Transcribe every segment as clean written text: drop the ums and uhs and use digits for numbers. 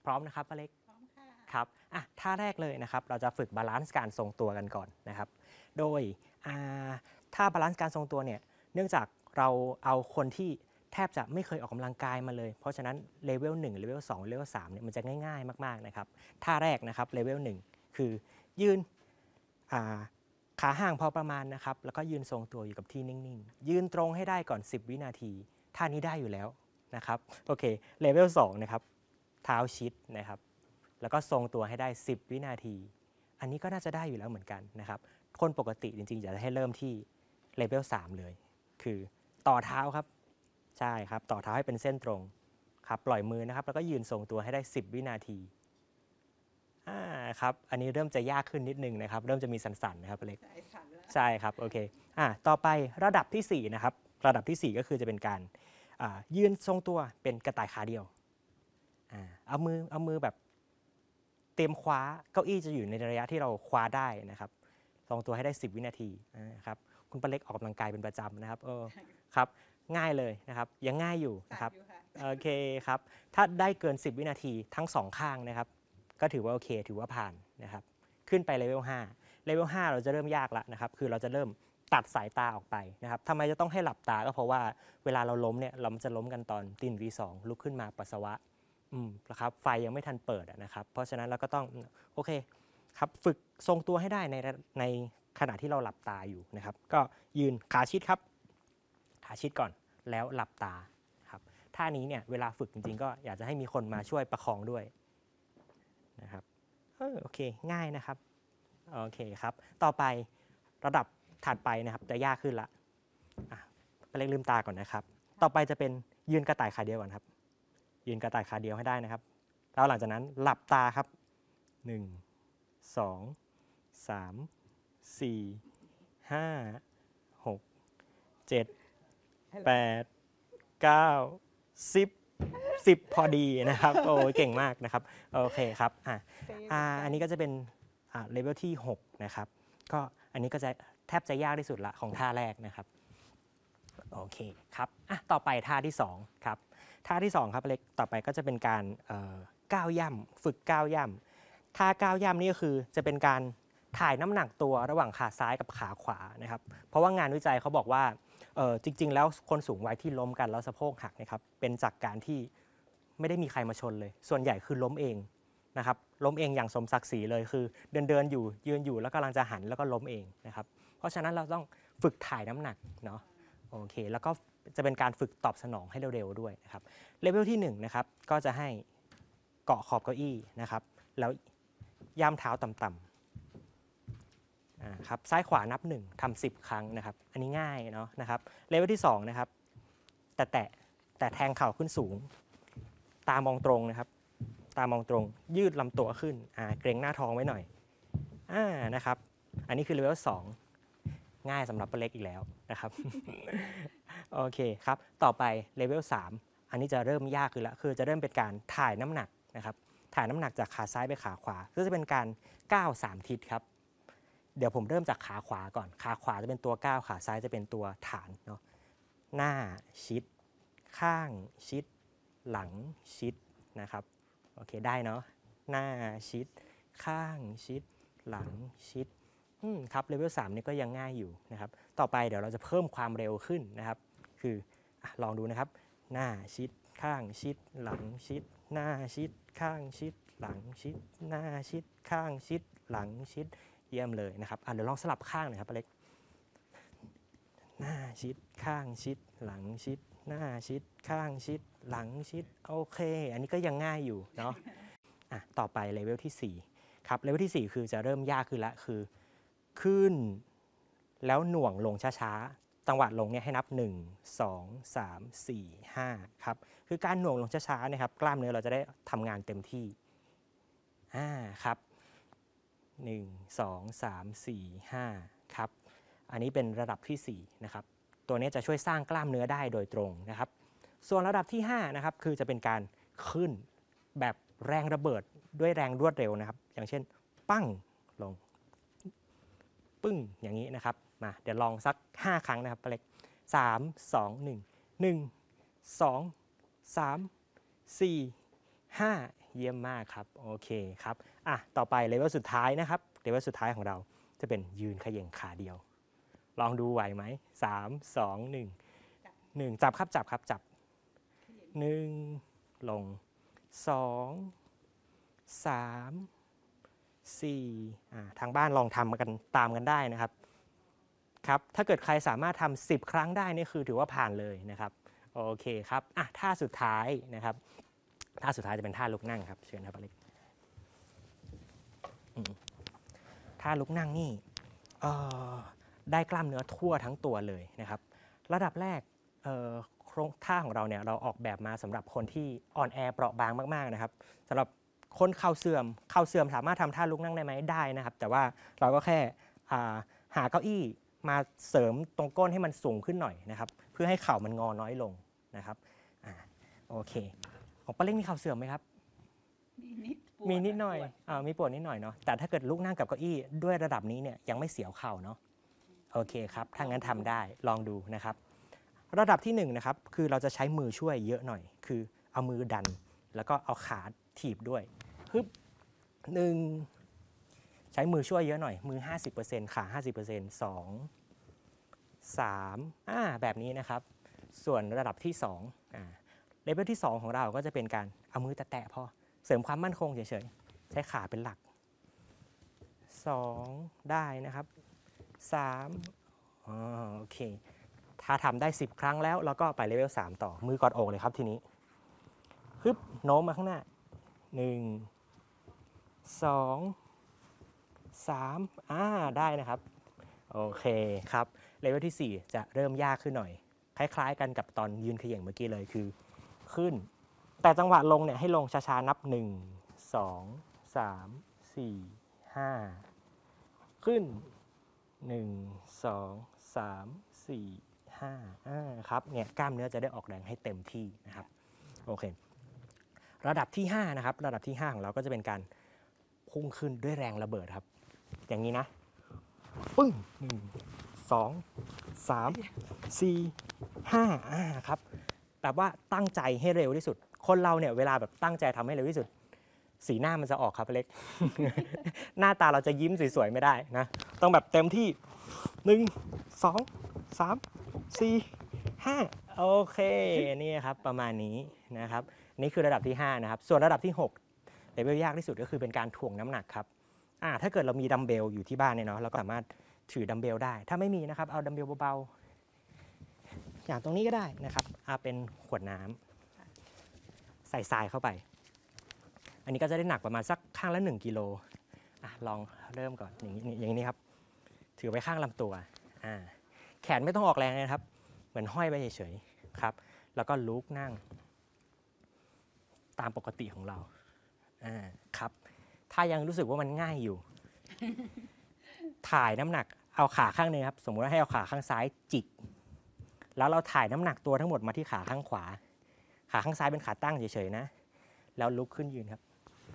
พร้อมนะครับป้าเล็กพร้อมค่ะครับท่าแรกเลยนะครับเราจะฝึกบาลานซ์การทรงตัวกันก่อนนะครับโดยท่าบาลานซ์การทรงตัวเนี่ยเนื่องจากเราเอาคนที่แทบจะไม่เคยออกกำลังกายมาเลยเพราะฉะนั้นเลเวล1เลเวล2เลเวล3เนี่ยมันจะง่ายๆมากๆนะครับท่าแรกนะครับเลเวล1คือยืนขาห่างพอประมาณนะครับแล้วก็ยืนทรงตัวอยู่กับที่นิ่งๆยืนตรงให้ได้ก่อน10วินาทีท่านี้ได้อยู่แล้วนะครับโอเคเลเวล2นะครับเท้าชิดนะครับแล้วก็ทรงตัวให้ได้10วินาทีอันนี้ก็น่าจะได้อยู่แล้วเหมือนกันนะครับคนปกติจริงๆอยากจะให้เริ่มที่เลเวล3เลยคือต่อเท้าครับใช่ครับต่อเท้าให้เป็นเส้นตรงครับปล่อยมือนะครับแล้วก็ยืนทรงตัวให้ได้10วินาทีครับอันนี้เริ่มจะยากขึ้นนิดนึงนะครับเริ่มจะมีสั่นๆนะครับเล็กสายสั่นแล้วใช่ครับโอเคต่อไประดับที่4นะครับระดับที่4ก็คือจะเป็นการยืนทรงตัวเป็นกระต่ายขาเดียวเอามือแบบเตรียมคว้าเก้าอี้จะอยู่ในระยะที่เราคว้าได้นะครับทรงตัวให้ได้10วินาทีครับคุณป้าเล็กออกกำลังกายเป็นประจำนะครับครับง่ายเลยนะครับยังง่ายอยู่นะครับโอเคครับถ้าได้เกิน10วินาทีทั้ง2ข้างนะครับก็ถือว่าโอเคถือว่าผ่านนะครับขึ้นไปเลเวล5เลเวล5เราจะเริ่มยากแล้วนะครับคือเราจะเริ่มตัดสายตาออกไปนะครับทำไมจะต้องให้หลับตาก็เพราะว่าเวลาเราล้มเนี่ยเราจะล้มกันตอนตี 1 ตี 2ลุกขึ้นมาปัสสาวะนะครับไฟยังไม่ทันเปิดนะครับเพราะฉะนั้นเราก็ต้องโอเคครับฝึกทรงตัวให้ได้ในขณะที่เราหลับตาอยู่นะครับก็ยืนขาชิดครับขาชิดก่อนแล้วหลับตาครับท่านี้เนี่ยเวลาฝึกจริงๆก็อยากจะให้มีคนมาช่วยประคองด้วยนะครับโอเคง่ายนะครับโอเคครับต่อไประดับถัดไปนะครับจะยากขึ้นละไปเล็กลืมตาก่อนนะครับต่อไปจะเป็นยืนกระต่ายขาเดียวก่อนครับยืนกระต่ายขาเดียวให้ได้นะครับแล้วหลังจากนั้นหลับตาครับ1 2 3 4 5 6 7 8 9 10พอดีนะครับโอ้เก่งมากนะครับโอเคครับอันนี้ก็จะเป็นเลเวลที่6นะครับก็อันนี้ก็จะแทบจะยากที่สุดละของท่าแรกนะครับโอเคครับต่อไปท่าที่2ครับท่าที่2ครับเล็กต่อไปก็จะเป็นการก้าวย่ำฝึกก้าวย่ำท่าก้าวย่ำนี่ก็คือจะเป็นการถ่ายน้ำหนักตัวระหว่างขาซ้ายกับขาขวานะครับเพราะว่างานวิจัยเขาบอกว่าจริงๆแล้วคนสูงวัยที่ล้มกันแล้วสะโพกหักนะครับเป็นจากการที่ไม่ได้มีใครมาชนเลยส่วนใหญ่คือล้มเองนะครับล้มเองอย่างสมศักดิ์ศรีเลยคือเดินอยู่ยืนอยู่แล้วกำลังจะหันแล้วก็ล้มเองนะครับเพราะฉะนั้นเราต้องฝึกถ่ายน้ำหนักเนาะโอเคแล้วก็จะเป็นการฝึกตอบสนองให้เร็วๆด้วยนะครับเลเวลที่1นะครับก็จะให้เกาะขอบเก้าอี้นะครับแล้วย่ำเท้าต่ำๆครับซ้ายขวานับ1ทำ10 ครั้งนะครับอันนี้ง่ายเนาะนะครับเลเวลที่2นะครับแต่แทงเข่าขึ้นสูงตามองตรงนะครับตามองตรงยืดลำตัวขึ้นเกรงหน้าท้องไว้หน่อยนะครับอันนี้คือเลเวล2ง่ายสำหรับป้าเล็กอีกแล้วนะครับ โอเคครับต่อไปเลเวล3อันนี้จะเริ่มยากขึ้นแล้วคือจะเริ่มเป็นการถ่ายน้ำหนักนะครับถ่ายน้ำหนักจากขาซ้ายไปขาขวาก็จะเป็นการก้าว3 ทิศครับเดี๋ยวผมเริ่มจากขาขวาก่อนขาขวาจะเป็นตัวก้าวขาซ้ายจะเป็นตัวฐานเนาะหน้าชิดข้างชิดหลังชิดนะครับโอเคได้เนาะหน้าชิดข้างชิดหลังชิดครับเลเวล3นี่ก็ยังง่ายอยู่นะครับต่อไปเดี๋ยวเราจะเพิ่มความเร็วขึ้นนะครับคือลองดูนะครับหน้าชิดข้างชิดหลังชิดหน้าชิดข้างชิดหลังชิดหน้าชิดข้างชิดหลังชิดเยี่ยมเลยนะครับเดี๋ยวลองสลับข้างหน่อยครับอเล็กหน้าชิดข้างชิดหลังชิดหน้าชิดข้างชิดหลังชิดโอเคอันนี้ก็ยังง่ายอยู่เนาะต่อไปเลเวลที่4ครับเลเวลที่4คือจะเริ่มยากขึ้นละคือขึ้นแล้วหน่วงลงช้าๆจังหวะลงเนี่ยให้นับ1 2 3 4 5ครับคือการหน่วงลงช้าๆนะครับกล้ามเนื้อเราจะได้ทำงานเต็มที่ครับ1 2 3 4 5ครับอันนี้เป็นระดับที่4นะครับตัวนี้จะช่วยสร้างกล้ามเนื้อได้โดยตรงนะครับส่วนระดับที่5นะครับคือจะเป็นการขึ้นแบบแรงระเบิดด้วยแรงรวดเร็วนะครับอย่างเช่นปั้งลงปึ้งอย่างนี้นะครับมาเดี๋ยวลองสัก5 ครั้งนะครับป้าเล็ก3 2 1 1 2 3 4 5 เยี่ยมมากครับโอเคครับต่อไปเลเวลสุดท้ายนะครับเลเวลสุดท้ายของเราจะเป็นยืนเขย่งขาเดียว ลองดูไหวไหม3 2 1 จับครับจับ1ลง2 3 4ทางบ้านลองทำกันตามกันได้นะครับครับถ้าเกิดใครสามารถทำ10 ครั้งได้นี่คือถือว่าผ่านเลยนะครับโอเคครับท่าสุดท้ายนะครับท่าสุดท้ายจะเป็นท่าลุกนั่งครับเชิญครับอเล็กท่าลุกนั่งนี่ได้กล้ามเนื้อทั่วทั้งตัวเลยนะครับระดับแรกโครงท่าของเราเนี่ยเราออกแบบมาสำหรับคนที่อ่อนแอเปราะบางมากๆนะครับสำหรับคนเข่าเสื่อมสามารถทำท่าลุกนั่งได้ไหมได้นะครับแต่ว่าเราก็แค่หาเก้าอี้มาเสริมตรงก้นให้มันสูงขึ้นหน่อยนะครับเพื่อให้เข่ามันงอน้อยลงนะครับโอเคของป้าเล็กมีเข่าเสื่อมไหมครับมีนิดหน่อยมีปวดนิดหน่อยเนาะแต่ถ้าเกิดลุกนั่งกับเก้าอี้ด้วยระดับนี้เนี่ยยังไม่เสียวเข่าเนาะโอเคครับถ้างั้นทำได้ลองดูนะครับระดับที่1นะครับคือเราจะใช้มือช่วยเยอะหน่อยคือเอามือดันแล้วก็เอาขาถีบด้วยฮึบ1ใช้มือช่วยเยอะหน่อยมือ 50% ขา 50% 2 3แบบนี้นะครับส่วนระดับที่2เลเวลที่2ของเราก็จะเป็นการเอามือแตะพอเสริมความมั่นคงเฉยๆใช้ขาเป็นหลัก2ได้นะครับ3โอเคถ้าทำได้10 ครั้งแล้วเราก็ไปเลเวล3ต่อมือกอดอกเลยครับทีนี้ฮึบโน้มมาข้างหน้า1 2 3ได้นะครับโอเคครับเลเวลที่4จะเริ่มยากขึ้นหน่อยคล้ายๆกันกับตอนยืนเขย่งเมื่อกี้เลยคือขึ้นแต่จังหวะลงเนี่ยให้ลงช้าๆนับ1 2 3 4 5ขึ้น1 2 3 4 5ครับเนี่ยกล้ามเนื้อจะได้ออกแรงให้เต็มที่นะครับโอเคระดับที่5นะครับระดับที่5ของเราก็จะเป็นการพุ่งขึ้นด้วยแรงระเบิดครับอย่างนี้นะปึ้ง1 2 3 4 5ครับแบบว่าตั้งใจให้เร็วที่สุดคนเราเนี่ยเวลาแบบตั้งใจทำให้เร็วที่สุดสีหน้ามันจะออกครับเล็ก หน้าตาเราจะยิ้มสวยๆไม่ได้นะต้องแบบเต็มที่1 2 3 4 5โอเคนี่ครับประมาณนี้นะครับนี่คือระดับที่5นะครับส่วนระดับที่6เลเวลยากที่สุดก็คือเป็นการถ่วงน้ำหนักครับถ้าเกิดเรามีดัมเบลอยู่ที่บ้านเนี่ยเนาะเราก็สามารถถือดัมเบลได้ถ้าไม่มีนะครับเอาดัมเบลเบาๆอย่างตรงนี้ก็ได้นะครับเป็นขวดน้ำใส่ทรายเข้าไปอันนี้ก็จะได้หนักประมาณสักข้างละ1 กิโลลองเริ่มก่อนอย่างนี้ครับถือไว้ข้างลำตัวแขนไม่ต้องออกแรงนะครับเหมือนห้อยไปเฉยๆครับแล้วก็ลุกนั่งตามปกติของเราครับถ้ายังรู้สึกว่ามันง่ายอยู่ ถ่ายน้ำหนักเอาขาข้างนึงครับสมมุติว่าให้เอาขาข้างซ้ายจิกแล้วเราถ่ายน้ำหนักตัวทั้งหมดมาที่ขาข้างขวาขาข้างซ้ายเป็นขาตั้งเฉยๆนะแล้วลุกขึ้นยืนครับ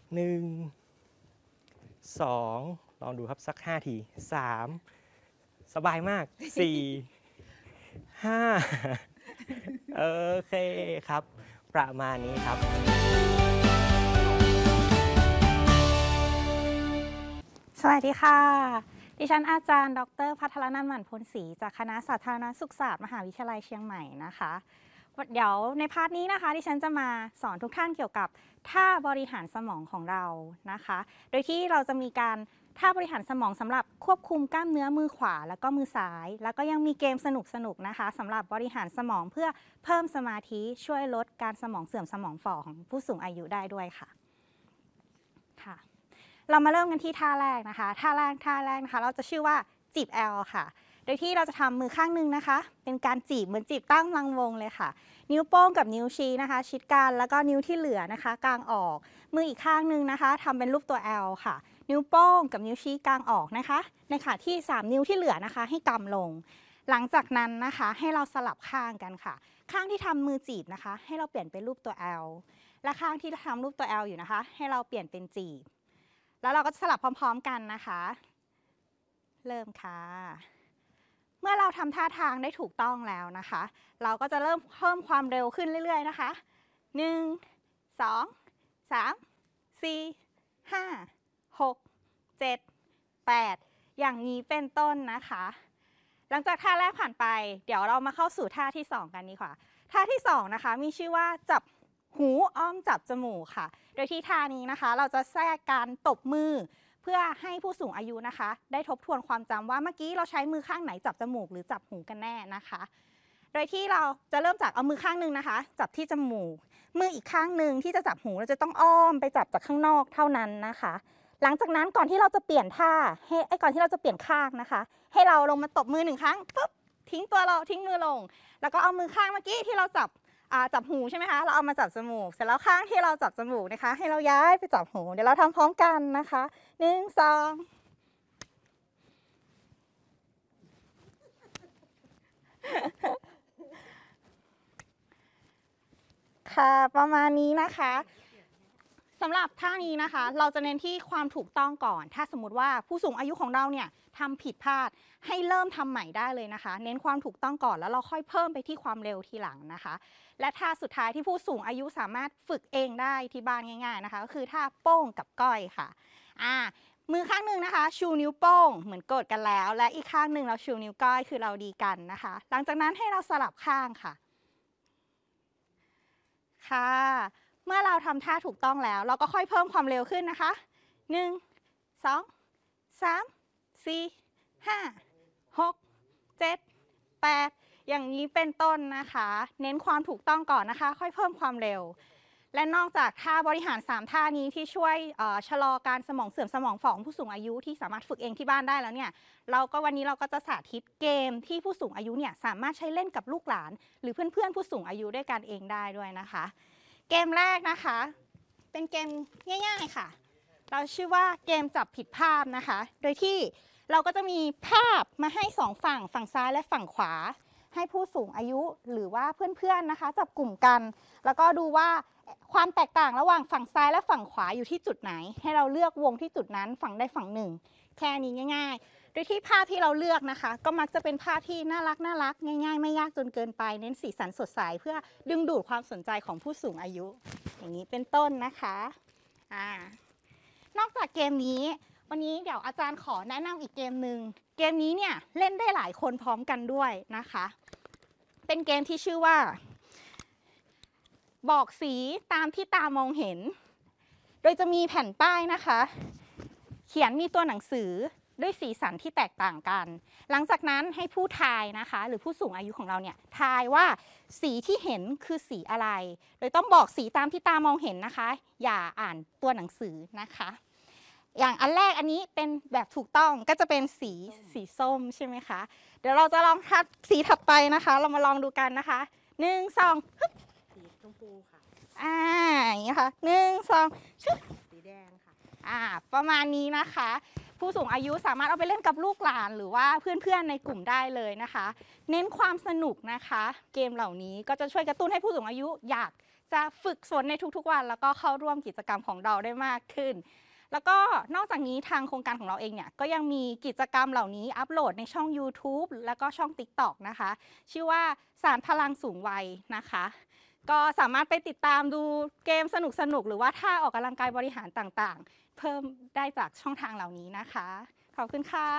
1 2ลองดูครับสัก5 ที3สบายมาก4 5โอเคครับประมาณนี้ครับสวัสดีค่ะดิฉันอาจารย์ดร.ภัทรนันท์ หมั่นพลศรีจากคณะสาธารณสุขศาสตร์มหาวิทยาลัยเชียงใหม่นะคะเดี๋ยวในพาร์ทนี้นะคะดิฉันจะมาสอนทุกท่านเกี่ยวกับท่าบริหารสมองของเรานะคะโดยที่เราจะมีการท่าบริหารสมองสำหรับควบคุมกล้ามเนื้อมือขวาแล้วก็มือซ้ายแล้วก็ยังมีเกมสนุกๆนะคะสำหรับบริหารสมองเพื่อเพิ่มสมาธิช่วยลดการสมองเสื่อมสมองฝ่อของผู้สูงอายุได้ด้วยค่ะเรามาเริ่มกันที่ท่าแรกนะคะท่าแรกนะคะเราจะชื่อว่าจีบ L ค่ะโดยที่เราจะทำมือข้างนึงนะคะเป็นการจีบเหมือนจีบตั้งลังวงเลยค่ะนิ้วโป้งกับนิ้วชี้นะคะชิดกันแล้วก็นิ้วที่เหลือนะคะกางออกมืออีกข้างนึงนะคะทำเป็นรูปตัว L ค่ะนิ้วโป้งกับนิ้วชี้กางออกนะคะในขณะที่3 นิ้วที่เหลือนะคะให้กำลงหลังจากนั้นนะคะให้เราสลับข้างกันค่ะข้างที่ทำมือจีบนะคะให้เราเปลี่ยนเป็นรูปตัว L และข้างที่ทำรูปตัว L อยู่นะคะให้เราเปลี่ยนเป็นจีบแล้วเราก็สลับพร้อมๆกันนะคะเริ่มค่ะเมื่อเราทำท่าทางได้ถูกต้องแล้วนะคะเราก็จะเริ่มเพิ่มความเร็วขึ้นเรื่อยๆนะคะ1 2 3 4 5 6 7 8อย่างนี้เป็นต้นนะคะ หลังจากท่าแรกผ่านไปเดี๋ยวเรามาเข้าสู่ท่าที่ 2 กันดีกว่าท่าที่2นะคะมีชื่อว่าจับหูอ้อมจับจมูกค่ะ โดยที่ท่านี้นะคะเราจะแทรกการตบมือเพื่อให้ผู้สูงอายุนะคะ ได้ทบทวนความจำว่าเมื่อกี้เราใช้มือข้างไหนจับจมูกหรือจับหูกันแน่นะคะ โดยที่เราจะเริ่มจากเอามือข้างหนึ่งนะคะ จับที่จมูกมืออีกข้างหนึ่งที่จะจับหูเราจะต้องอ้อมไปจับจากข้างนอกเท่านั้นนะคะ หลังจากนั้นก่อนที่เราจะเปลี่ยนท่าก่อนที่เราจะเปลี่ยนข้างนะคะ ให้เราลงมาตบมือ1 ครั้งปุ๊บทิ้งมือลง แล้วก็เอามือข้างเมื่อกี้ที่เราจับหูใช่ไหมคะเราเอามาจับจมูกเสร็จแล้วข้างที่เราจับจมูกนะคะให้เราย้ายไปจับหูเดี๋ยวเราทำพร้อมกันนะคะ1 2ค่ะประมาณนี้นะคะสำหรับท่านี้นะคะเราจะเน้นที่ความถูกต้องก่อนถ้าสมมติว่าผู้สูงอายุของเราเนี่ยทำผิดพลาดให้เริ่มทำใหม่ได้เลยนะคะเน้นความถูกต้องก่อนแล้วเราค่อยเพิ่มไปที่ความเร็วทีหลังนะคะและท่าสุดท้ายที่ผู้สูงอายุสามารถฝึกเองได้ที่บ้านง่ายๆนะคะก็คือท่าโป้งกับก้อยค่ะมือข้างหนึ่งนะคะชูนิ้วโป้งเหมือนโกรธกันแล้วและอีกข้างหนึ่งเราชูนิ้วก้อยคือเราดีกันนะคะหลังจากนั้นให้เราสลับข้างค่ะเมื่อเราทำท่าถูกต้องแล้วเราก็ค่อยเพิ่มความเร็วขึ้นนะคะ1 2 3 4 5 6 7 8อย่างนี้เป็นต้นนะคะเน้นความถูกต้องก่อนนะคะค่อยเพิ่มความเร็วและนอกจากท่าบริหาร3ท่านี้ที่ช่วยชะลอการสมองเสื่อมสมองฝ่อของผู้สูงอายุที่สามารถฝึกเองที่บ้านได้แล้วเนี่ยวันนี้เราก็จะสาธิตเกมที่ผู้สูงอายุเนี่ยสามารถใช้เล่นกับลูกหลานหรือเพื่อนๆผู้สูงอายุด้วยกันเองได้ด้วยนะคะเกมแรกนะคะเป็นเกมง่ายๆค่ะเราชื่อว่าเกมจับผิดภาพนะคะโดยที่เราก็จะมีภาพมาให้2ฝั่งซ้ายและฝั่งขวาให้ผู้สูงอายุหรือว่าเพื่อนๆนะคะจับกลุ่มกันแล้วก็ดูว่าความแตกต่างระหว่างฝั่งซ้ายและฝั่งขวาอยู่ที่จุดไหนให้เราเลือกวงที่จุดนั้นฝั่งใดฝั่งหนึ่งแค่นี้ง่ายๆโดยที่ภาพที่เราเลือกนะคะก็มักจะเป็นภาพที่น่ารักง่ายๆไม่ยากจนเกินไปเน้นสีสันสดใสเพื่อดึงดูดความสนใจของผู้สูงอายุอย่างนี้เป็นต้นนะคะนอกจากเกมนี้วันนี้เดี๋ยวอาจารย์ขอแนะนำอีกเกมหนึ่งเกมนี้เนี่ยเล่นได้หลายคนพร้อมกันด้วยนะคะเป็นเกมที่ชื่อว่าบอกสีตามที่ตามองเห็นโดยจะมีแผ่นป้ายนะคะเขียนมีตัวหนังสือด้วยสีสันที่แตกต่างกันหลังจากนั้นให้ผู้ทายนะคะหรือผู้สูงอายุของเราเนี่ยทายว่าสีที่เห็นคือสีอะไรโดยต้องบอกสีตามที่ตามองเห็นนะคะอย่าอ่านตัวหนังสือนะคะอย่างอันแรกอันนี้เป็นแบบถูกต้องก็จะเป็นสีส้มใช่ไหมคะเดี๋ยวเราจะลองทัดสีถัดไปนะคะเรามาลองดูกันนะคะ1 2 สีชมพูค่ะอย่างนี้ค่ะ1 2 สีแดงค่ะประมาณนี้นะคะผู้สูงอายุสามารถเอาไปเล่นกับลูกหลานหรือว่าเพื่อนๆในกลุ่มได้เลยนะคะเน้นความสนุกนะคะเกมเหล่านี้ก็จะช่วยกระตุ้นให้ผู้สูงอายุอยากจะฝึกฝนในทุกๆวันแล้วก็เข้าร่วมกิจกรรมของเราได้มากขึ้นแล้วก็นอกจากนี้ทางโครงการของเราเองเนี่ยก็ยังมีกิจกรรมเหล่านี้อัปโหลดในช่อง YouTube แล้วก็ช่อง TikTok นะคะชื่อว่าสารพลังสูงวัยนะคะก็สามารถไปติดตามดูเกมสนุกๆหรือว่าท่าออกกำลังกายบริหารต่างๆเพิ่มได้จากช่องทางเหล่านี้นะคะขอบคุณค่ะ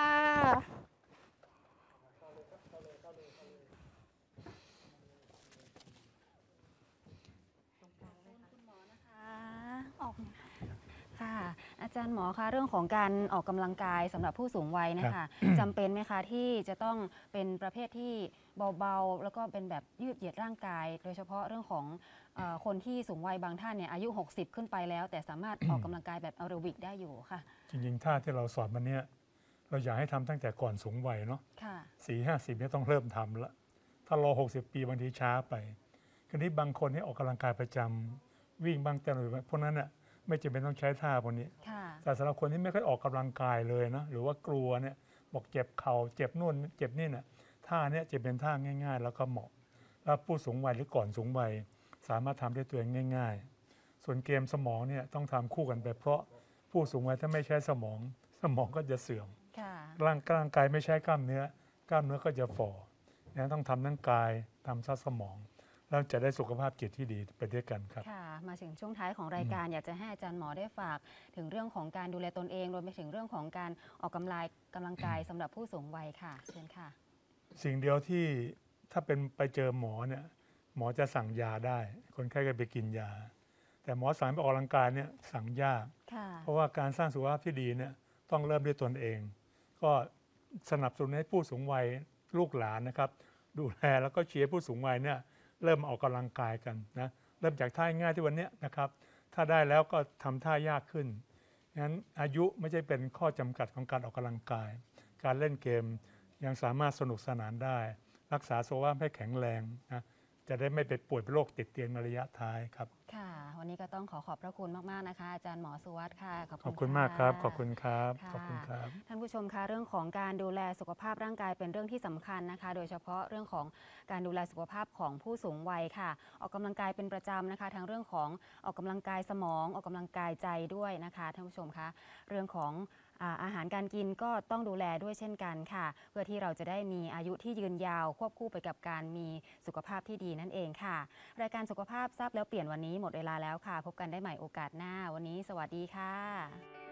ค่ะอาจารย์หมอคะเรื่องของการออกกำลังกายสำหรับผู้สูงวัยนะคะจำเป็นไหมคะที่จะต้องเป็นประเภทที่เบาๆแล้วก็เป็นแบบยืดเหยียดร่างกาย โดยเฉพาะเรื่องของคนที่สูงวัยบางท่านเนี่ยอายุ60ขึ้นไปแล้วแต่สามารถออกกำลังกายแบบแอโรบิกได้อยู่ค่ะจริงๆท่าที่เราสอนวันนี้เราอยากให้ทำตั้งแต่ก่อนสูงวัยเนาะ40-50เนี่ยต้องเริ่มทำละถ้ารอ60 ปีบางทีช้าไปคราวนี้บางคนที่ออกกำลังกายประจำวิ่งบางแต่พวกนั้นน่ะไม่จำเป็นต้องใช้ท่าพวกนี้แต่สำหรับคนที่ไม่ค่อยออกกำลังกายเลยนะหรือว่ากลัวเนี่ยบอกเจ็บเข่าเจ็บนู่นเจ็บนี่น่ะท่านี้จะเป็นท่าง่ายๆแล้วก็เหมาะแล้วผู้สูงวัยหรือก่อนสูงวัยสามารถทำได้ตัวเองง่ายๆส่วนเกมสมองเนี่ยต้องทำคู่กันไปเพราะผู้สูงวัยถ้าไม่ใช้สมองก็จะเสื่อมร่างกายไม่ใช้กล้ามเนื้อก็จะฝ่อต้องทำทั้งกายทำซะสมองแล้วจะได้สุขภาพจิตที่ดีไปด้วยกันครับค่ะมาถึงช่วงท้ายของรายการอยากจะให้อาจารย์หมอได้ฝากถึงเรื่องของการดูแลตนเองรวมไปถึงเรื่องของการออกกำลังกายสำหรับผู้สูงวัยค่ะเชิญค่ะสิ่งเดียวที่ถ้าเป็นไปเจอหมอเนี่ยหมอจะสั่งยาได้ คนไข้ก็ไปกินยา แต่หมอสั่งไปออกกำลังกายเนี่ยสั่งยากค่ะเพราะว่าการสร้างสุขภาพที่ดีเนี่ยต้องเริ่มด้วยตนเอง ก็สนับสนุนให้ผู้สูงวัยลูกหลานนะครับดูแลแล้วก็เชียร์ผู้สูงวัยเนี่ยเริ่มออกกำลังกายกันนะเริ่มจากท่าง่ายที่วันนี้นะครับถ้าได้แล้วก็ทำท่ายากขึ้นงั้นอายุไม่ใช่เป็นข้อจำกัดของการออกกำลังกาย การเล่นเกมยังสามารถสนุกสนานได้ รักษาสุขภาพให้แข็งแรงนะจะได้ไม่ไปป่วยเป็นโรคติดเตียงในระยะท้ายครับค่ะ วันนี้ก็ต้องขอบพระคุณมากๆนะคะอาจารย์หมอสุวัสดิ์ค่ะขอบคุณมากครับ ขอบคุณครับค่ะขอบคุณครับท่านผู้ชมคะเรื่องของการดูแลสุขภาพร่างกายเป็นเรื่องที่สำคัญนะคะ โดยเฉพาะเรื่องของการดูแลสุขภาพของผู้สูงวัยค่ะ ออกกำลังกายเป็นประจำนะคะทั้งเรื่องของออกกำลังกายสมองออกกำลังกายใจด้วยนะคะท่านผู้ชมคะเรื่องของอาหารการกินก็ต้องดูแลด้วยเช่นกันค่ะ เพื่อที่เราจะได้มีอายุที่ยืนยาวควบคู่ไปกับการมีสุขภาพที่ดีนั่นเองค่ะ รายการสุขภาพทราบแล้วเปลี่ยนวันนี้หมดเวลาแล้วค่ะ พบกันได้ใหม่โอกาสหน้าวันนี้สวัสดีค่ะ